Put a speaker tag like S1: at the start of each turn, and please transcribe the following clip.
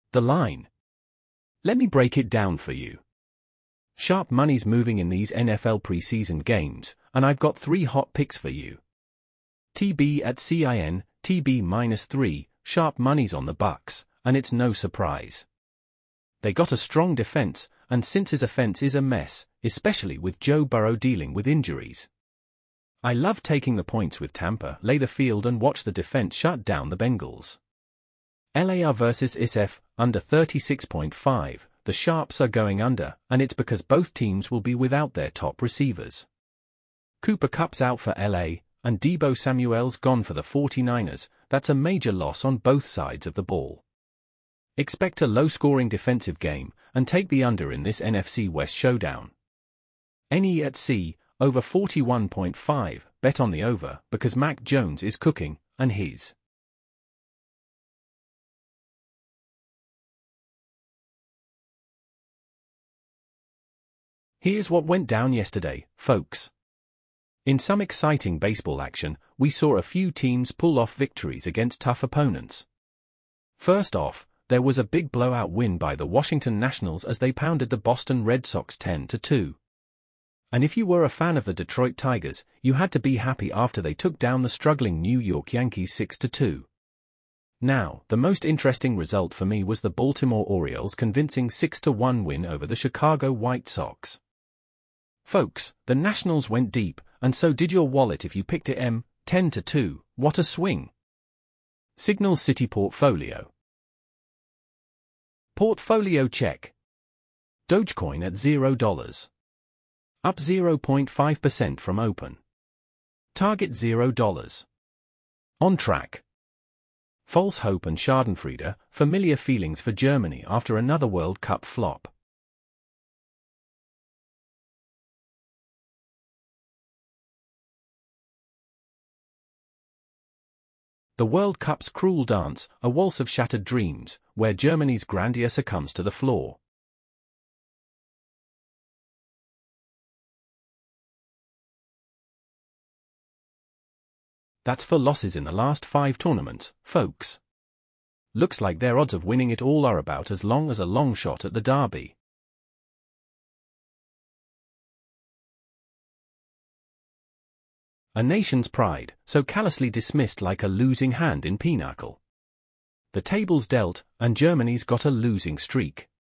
S1: The line. Let me break it down for you. Sharp money's moving in these NFL preseason games, and I've got 3 hot picks for you. TB at CIN, TB -3, sharp money's on the Bucs, and it's no surprise. They got a strong defense, and since his offense is a mess, especially with Joe Burrow dealing with injuries. I love taking the points with Tampa, lay the field and watch the defense shut down the Bengals. LAR versus SF, under 36.5, the Sharps are going under, and it's because both teams will be without their top receivers. Cooper Kupp's out for LA, and Deebo Samuel's gone for the 49ers. That's a major loss on both sides of the ball. Expect a low-scoring defensive game, and take the under in this NFC West showdown. NE at C, over 41.5, bet on the over, because Mac Jones is cooking, and his. Here's what went down yesterday, folks. In some exciting baseball action, we saw a few teams pull off victories against tough opponents. First off, there was a big blowout win by the Washington Nationals as they pounded the Boston Red Sox 10-2. And if you were a fan of the Detroit Tigers, you had to be happy after they took down the struggling New York Yankees 6-2. Now, the most interesting result for me was the Baltimore Orioles' convincing 6-1 win over the Chicago White Sox. Folks, the Nationals went deep, and so did your wallet if you picked it 10-2, what a swing. Signal City Portfolio. Portfolio check. Dogecoin at $0. Up 0.5% from open. Target $0. On track. False hope and Schadenfreude, familiar feelings for Germany after another World Cup flop. The World Cup's cruel dance, a waltz of shattered dreams, where Germany's grandeur succumbs to the floor. That's for losses in the last 5 tournaments, folks. Looks like their odds of winning it all are about as long as a long shot at the Derby. A nation's pride, so callously dismissed like a losing hand in pinochle. The table's dealt, and Germany's got a losing streak.